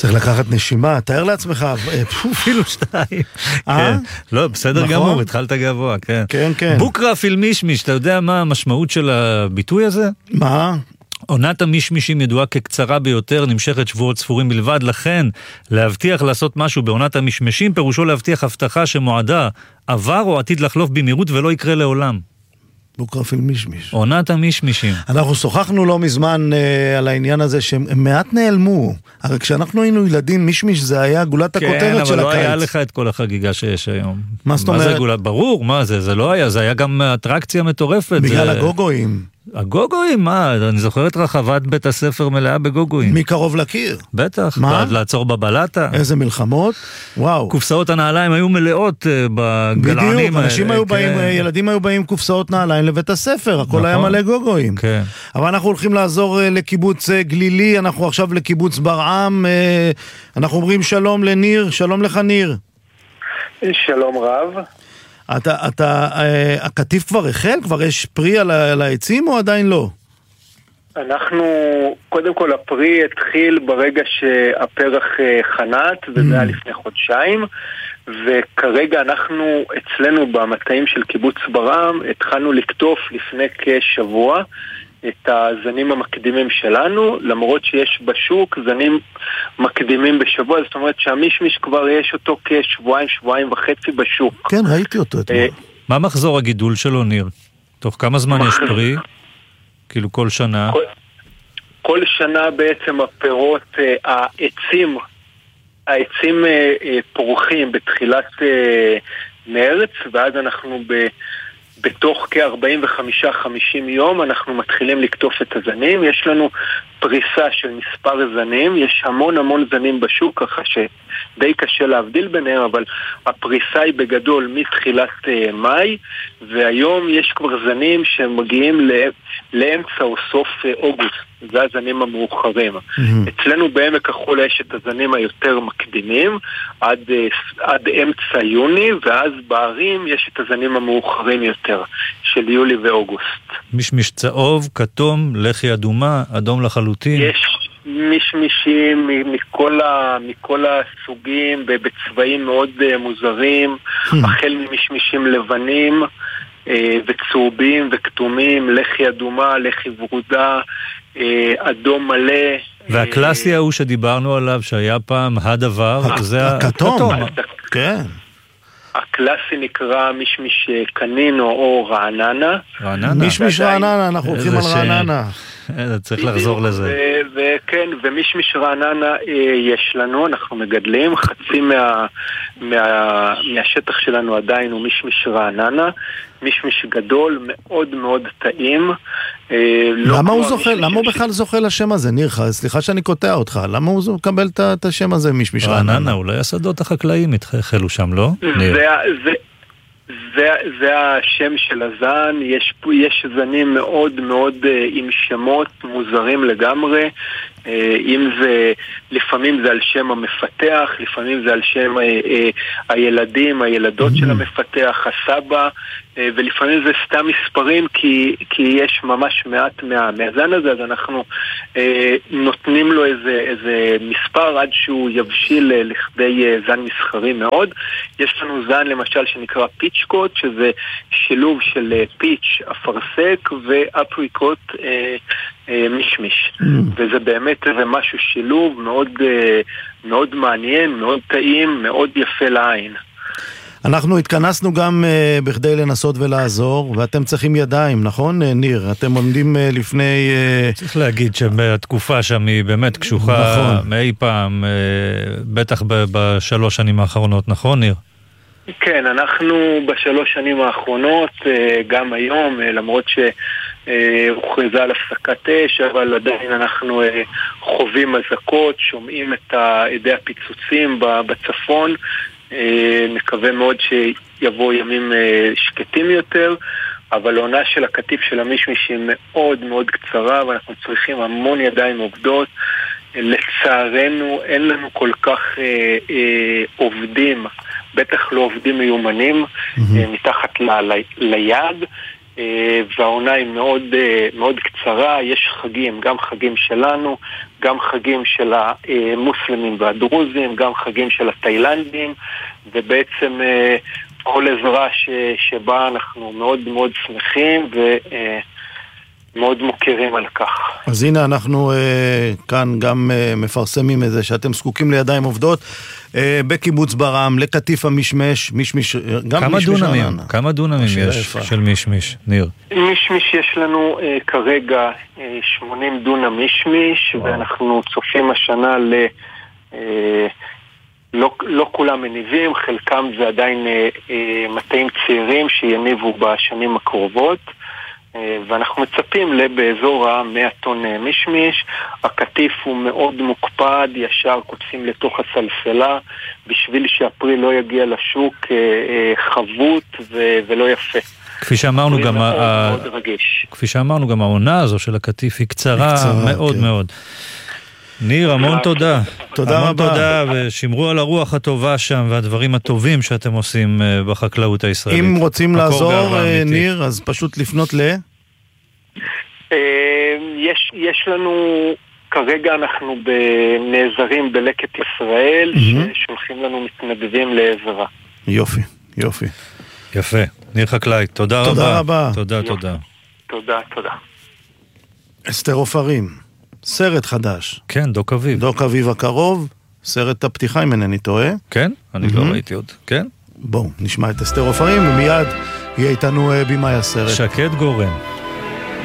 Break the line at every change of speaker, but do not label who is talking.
צריך לקחת נשימה, תאר לעצמך, אפילו 2.
לא, בסדר גמור, התחלת גבוה, כן.
כן, כן.
בוקרה פיל מישמיש, אתה יודע מה המשמעות של הביטוי הזה?
מה?
עונת המישמישים ידועה כקצרה ביותר, נמשכת שבועות ספורים בלבד, לכן להבטיח לעשות משהו בעונת המשמשים, פירושו להבטיח הבטחה שמועדה עבר או עתיד לחלוף במהירות ולא יקרה לעולם.
בוקרה פיל מישמיש.
עונת המשמישים.
אנחנו שוחחנו לא מזמן על העניין הזה שהם מעט נעלמו. הרי כשאנחנו היינו ילדים, מישמיש זה היה גולת הכותרת של הקיץ.
כן, אבל לא היה לך את כל החגיגה שיש היום.
מה זאת אומרת?
מה זה גולת? ברור, מה זה? זה לא היה, זה היה גם אטרקציה מטורפת.
בגלל הגוגויים.
הגוגויים, מה? אני זוכר את רחבת בית הספר מלאה בגוגויים.
מקרוב לקיר.
בטח,
מה?
לעצור בבלטה.
איזה מלחמות? וואו.
קופסאות הנעליים היו מלאות בגלענים.
בדיוק, ילדים היו באים קופסאות נעליים לבית הספר, הכל היה מלא גוגויים.
כן.
אבל אנחנו הולכים לעזור לקיבוץ גלילי, אנחנו עכשיו לקיבוץ ברעם, אנחנו אומרים שלום לניר, שלום לך ניר.
שלום רב.
הקטיף כבר החל? כבר יש פרי על העצים או עדיין לא?
אנחנו, קודם כל הפרי התחיל ברגע שהפרח חנת, וזה היה לפני חודשיים, וכרגע אנחנו אצלנו במטעים של קיבוץ ברעם התחלנו לקטוף לפני כשבוע את הזנים המקדימים שלנו, למרות שיש בשוק זנים מקדימים בשבוע, זאת אומרת שהמישמיש כבר יש אותו כשבועיים, שבועיים וחצי בשוק.
כן, ראיתי אותו אתמול.
מה מחזור הגידול שלו, ניר? תוך כמה זמן יש פרי? כאילו כל שנה?
כל שנה בעצם הפירות, העצים פורחים בתחילת מרץ, ואז אנחנו בתוך כ-45-50 יום אנחנו מתחילים לקטוף את הזנים. יש לנו פריסה של מספר זנים, יש המון זנים בשוק, ככה שדי קשה להבדיל ביניהם, אבל הפריסה היא בגדול מתחילת מאי, והיום יש כבר זנים שמגיעים לאמצע או סוף אוגוסט, זה הזנים המאוחרים. אצלנו בעמק החולה יש את הזנים היותר מקדימים, עד אמצע יוני, ואז בערים יש את הזנים המאוחרים יותר, של יולי ואוגוסט.
מישמיש צהוב, כתום, לחי אדומה, אדום לחלוטין.
יש מישמישים מכל הסוגים, בצבעים מאוד מוזרים, החל ממישמישים לבנים וצהובים וכתומים, לחי אדומה, לחי ורודה, אדום מלא.
והקלאסי ההוא שדיברנו עליו, שהיה פעם הדבר, זה
הכתום. כן.
הקלאסי נקרא מישמיש קנינו או רעננה.
מישמיש רעננה, אנחנו הולכים על רעננה.
צריך לחזור לזה.
וכן, ומישמיש רעננה יש לנו, אנחנו מגדלים, חצי מהשטח שלנו עדיין הוא מישמיש רעננה, מישמיש גדול, מאוד מאוד טעים.
למה הוא בכלל זוכה לשם הזה, ניר? סליחה שאני קוטע אותך, למה הוא מקבל את השם הזה, מישמיש רעננה?
אולי השדות החקלאיים התחלו שם, לא?
זה השם של הזן. יש זנים מאוד מאוד עם שמות מוזרים לגמרי, אם זה, לפעמים זה על שם המפתח, לפעמים זה על שם הילדים, הילדות של המפתח, הסבא, ולפעמים זה סתם מספרים, כי יש ממש מעט מהזן הזה, אז אנחנו נותנים לו איזה מספר עד שהוא יבשיל לכדי זן מסחרי מאוד. יש לנו זן למשל שנקרא פיצ'קוט, שזה שילוב של פיץ' אפרסק ואפריקוט מישמיש, וזה באמת זה משהו שילוב מאוד מאוד מעניין, מאוד טעים, מאוד יפה לעין.
אנחנו התכנסנו גם בכדי לנסות ולעזור, ואתם צריכים ידיים, נכון ניר? אתם עומדים לפני...
צריך להגיד שהתקופה שם היא באמת קשוחה, נכון. מאי פעם, בטח בשלוש שנים האחרונות, נכון ניר?
כן, אנחנו בשלוש שנים האחרונות, גם היום, למרות הוכרזה על הפסקת אש, אבל עדיין אנחנו חווים אזעקות, שומעים את עדי הפיצוצים בצפון, מקווה מאוד שיבואו ימים שקטים יותר, אבל העונה של הקטיף של המישמיש היא מאוד מאוד קצרה, ואנחנו צריכים המון ידיים עובדות. לצערנו אין לנו כל כך עובדים, בטח לא עובדים מיומנים מתחת ליד, והעונה היא מאוד מאוד קצרה. יש חגים, גם חגים שלנו, גם חגים של המוסלמים והדרוזים, גם חגים של התאילנדים, ובעצם כל עזרה שבה אנחנו מאוד מאוד שמחים ומאוד מוכרים על כך.
אז הנה אנחנו כאן גם מפרסמים את זה שאתם זקוקים לידיים עובדות בקיבוץ ברעם, לקטיף המשמש, מישמיש, גם
כמה דונמים יש של מישמיש, ניר?
מישמיש יש לנו כרגע 80 דונם מישמיש, ואנחנו צופים השנה לא כולם מניבים, חלקם זה עדיין מטעים צעירים שיניבו בשנים הקרובות, ואנחנו מצפים באזור ה-100 טון מישמיש. הקטיף הוא מאוד מוקפד, ישר קוצים לתוך הסלסלה, בשביל שהפרי לא יגיע לשוק חבוט ולא יפה.
כפי שאמרנו גם העונה הזו של הקטיף היא קצרה מאוד מאוד. ניר, המון תודה.
תודה רבה.
המון תודה, ושמרו על הרוח הטובה שם והדברים הטובים שאתם עושים בחקלאות הישראלית.
אם רוצים לעזור, ניר, אז פשוט לפנות
יש לנו, כרגע אנחנו נעזרים בלקט ישראל, ששולחים לנו מתנדבים לעזרה.
יופי.
יפה. ניר חקלאי, תודה רבה.
תודה רבה.
תודה.
אסתר עופרים, סרט חדש.
כן, דוק אביב.
דוק אביב הקרוב, סרט הפתיחה אם אינני טועה.
כן, אני לא ראיתי עוד. כן.
בואו, נשמע את אסתר עופרים, ומיד יהיה איתנו במאי הסרט.
שקד גורן.